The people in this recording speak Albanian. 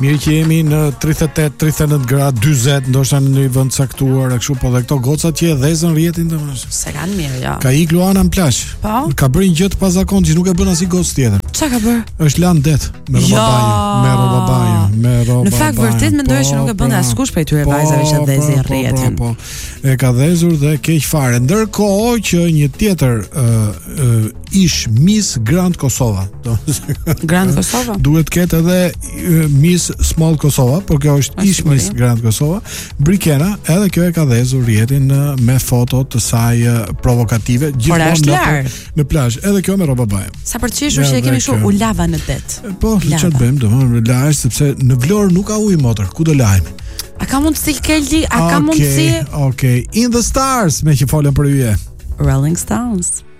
Mirë që jemi në 38, 39 gradë, 40, ndoshta në një vend caktuar, kështu po dhe këto gocat që e dhezën rrjetin domosht. Se kanë mirë, ja. Ka ik Luana në plazh. Po. Ka bërë një gjë të pazakontë që nuk e bën asnjë gocë tjetër. Çka ka bërë? Është lanë det me roba banjo. Në fakt vërtet mendoj që nuk e bën askush prej tyre vajzave që dhezin rrjetin. Po. E ka dhezur dhe keq fare. Ndërkohë që një tjetër ish Miss Grand Kosova. Grand Kosova? Duhet ketë edhe Miss Small Kosova, por kjo është ish Miss Grand Kosova. Brikena, edhe kjo e ka dhezur rrjetin me foto të saj provokative gjithmonë në plazh, edhe kjo me rroba baje. Sa për të qeshur që e kemi kështu u lava në det. Po, çfarë bëjmë, domethënë lahesh sepse në Vlorë nuk ka ujë motër, ku do lahemi? A ka mundësi Keldi? A ka mundësi? Okay. In the Stars, me që folën për yje. Rolling Stones.